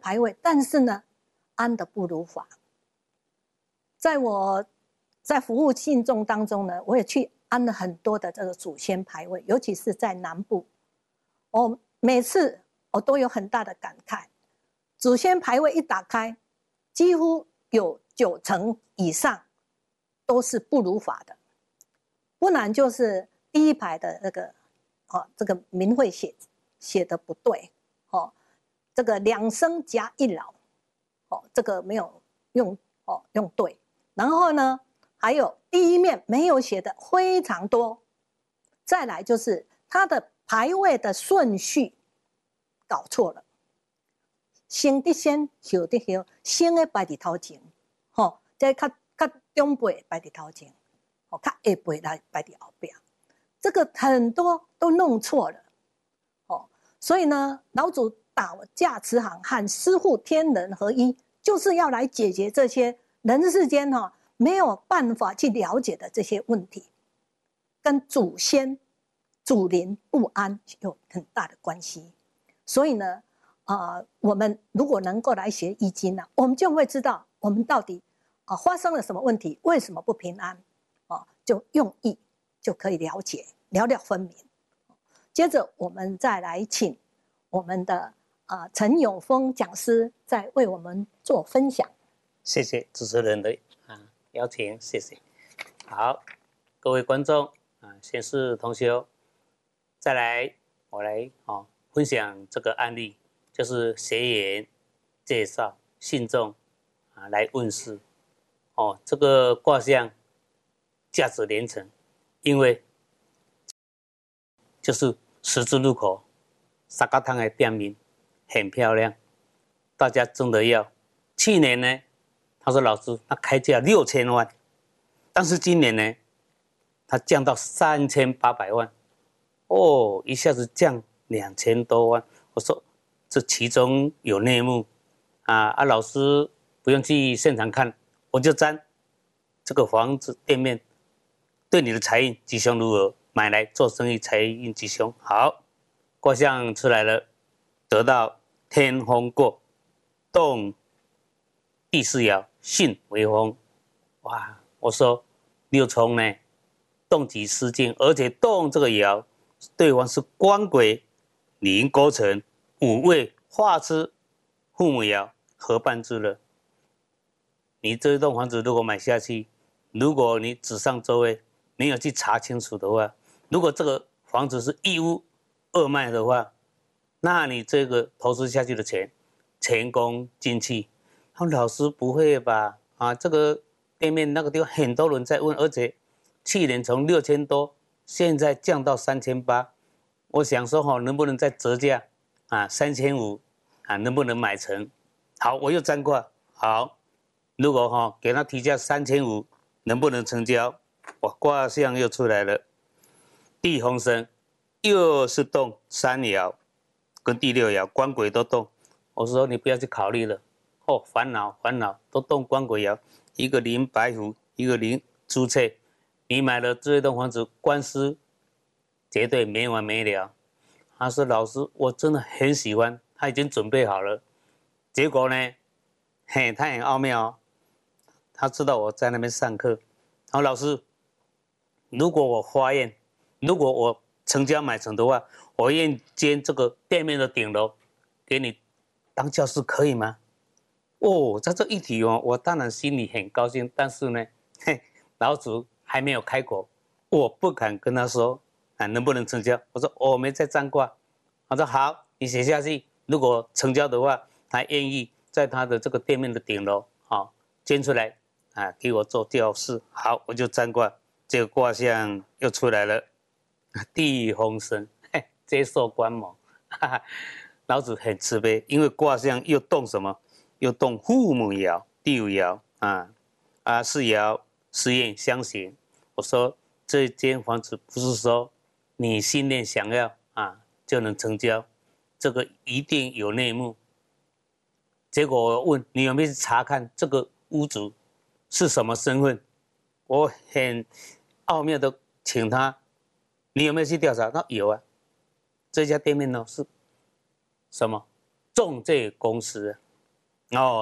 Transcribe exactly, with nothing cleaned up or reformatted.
牌位，但是呢，安的不如法。在我在服务信众当中呢，我也去安了很多的这个祖先牌位，尤其是在南部，我每次我都有很大的感慨。祖先牌位一打开，几乎有九成以上都是不如法的，不然就是第一排的那个，哦，这个名讳写写的不对，哦，这个两生夹一老，哦，这个没有用，哦，用对。然后呢，还有第一面没有写的非常多。再来就是它的排位的顺序搞错了，先的先，后的后，先的排伫头前，吼、哦，这较较中辈排伫头前，哦，较下辈来排伫后边，这个很多都弄错了，哦，所以呢，老祖导驾慈航和师父天人合一，就是要来解决这些人世间哈、哦、没有办法去了解的这些问题，跟祖先、祖灵不安有很大的关系。所以呢，啊、呃，我们如果能够来学易经呢、啊，我们就会知道我们到底啊、呃、发生了什么问题，为什么不平安，啊、呃，就用易就可以了解，了了分明。接着我们再来请我们的啊、呃、陈永峰讲师再为我们做分享。 谢谢主持人的啊邀请，谢谢。好，各位观众啊，先是同修，再来我来哦分享这个案例，就是学员介绍信众啊来问事哦，这个卦象价值连城，因为就是十字路口沙嘎汤的店名很漂亮，大家真的要。去年呢，他说老师，他开价六千万，但是今年呢，他降到三千八百万，哦，一下子降两千多万。我说这其中有内幕啊啊！老师不用去现场看，我就占这个房子店面对你的财运吉凶如何，买来做生意财运吉凶。好，卦象出来了，得到天风过，动第四爻巽为风，哇！我说六冲呢，动极失禁，而且动这个爻，对方是官鬼、临勾陈、五位化之父母爻合办之了。你这栋房子如果买下去，如果你纸上周围没有去查清楚的话，如果这个房子是一屋二卖的话，那你这个投资下去的钱，前功尽弃。他说老师不会吧？啊，这个店面那个地方很多人在问，而且去年从六千多，现在降到三千八。我想说哈、哦，能不能再折价啊？三千五啊，能不能买成？好，我又占卦，好，如果哈、哦、给他提价三千五，能不能成交？哇，卦象又出来了，地风生，又是动三爻，跟第六爻官鬼都动。我说你不要去考虑了。哦，烦恼烦恼都动官鬼爻，一个临白虎，一个临朱雀，你买了这栋房子，官司绝对没完没了。他说老师，我真的很喜欢，他已经准备好了。结果呢，嘿，他很奥妙哦，他知道我在那边上课。他说老师，如果我发愿，如果我成交买成的话，我愿捐这个店面的顶楼给你当教室，可以吗？哦，在这一题哦，我当然心里很高兴，但是呢，嘿，老祖还没有开口，我不敢跟他说啊，能不能成交？我说我没在占卦。他说好，你写下去，如果成交的话，他愿意在他的这个店面的顶楼，好、哦、捐出来啊，给我做教室。好，我就占卦，这个卦象又出来了，地风生，嘿，接受观摩，哈哈，老祖很慈悲，因为卦象又动什么？又动父母爻、第五爻啊啊四爻四愿相刑。我说这间房子不是说你心念想要啊就能成交，这个一定有内幕。结果我问你有没有去查看这个屋主是什么身份？我很奥妙的请他，你有没有去调查？他有啊，这家店面呢是什么中介公司。 哦。